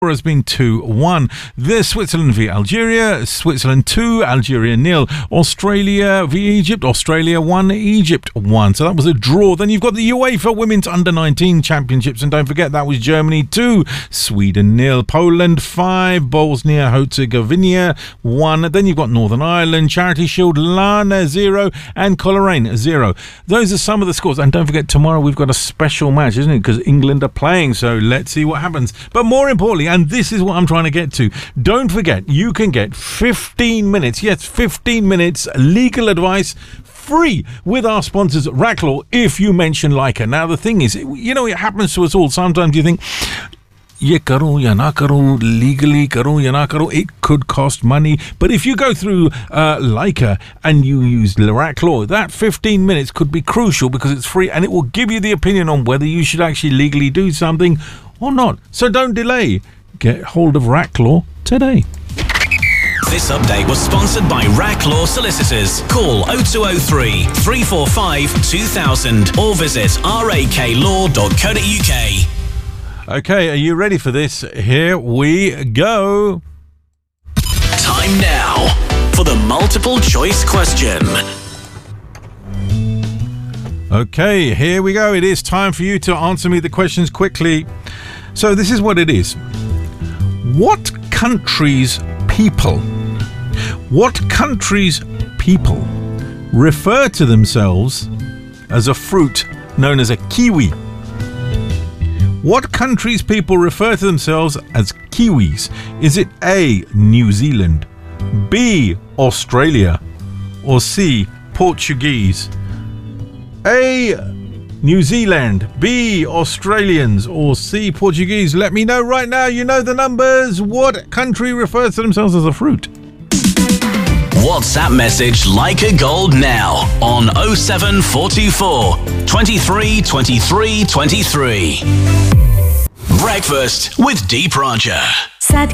has been 2-1. There's Switzerland v Algeria, Switzerland 2, Algeria 0. Australia v Egypt, Australia 1, Egypt 1. So that was a draw. Then you've got the UEFA Women's Under-19 Championships, and don't forget that was Germany 2, Sweden 0, Poland 5, Bosnia-Herzegovina 1. Then you've got Northern Ireland, Charity Shield, Lana 0, and Coleraine 0. Those are some of the scores. And don't forget, tomorrow we've got a special match, isn't it? Because England are playing, so let's see what happens. But more importantly, and this is what I'm trying to get to, don't forget, you can get 15 minutes, yes, 15 minutes legal advice free with our sponsors at Racklaw if you mention Leica. Now, the thing is, you know, it happens to us all. Sometimes you think, ye karo ya na karo, legally karo ya na karo, it could cost money. But if you go through Leica and you use Racklaw, that 15 minutes could be crucial because it's free and it will give you the opinion on whether you should actually legally do something or not. So don't delay. Get hold of Racklaw today. This update was sponsored by Racklaw Solicitors. Call 0203 345 2000 or visit raklaw.co.uk. Okay, are you ready for this? Here we go. Time now for the multiple choice question. Okay, here we go. It is time for you to answer me the questions quickly. So this is what it is. What country's people refer to themselves as a fruit known as a kiwi? What country's people refer to themselves as kiwis? Is it A, New Zealand, B, Australia, or C, Portuguese? A, New Zealand, B, Australians, or C, Portuguese? Let me know right now. You know the numbers. What country refers to themselves as a fruit? WhatsApp message Leica Gold now on 07424 23 23 23. Breakfast with Deep Roger.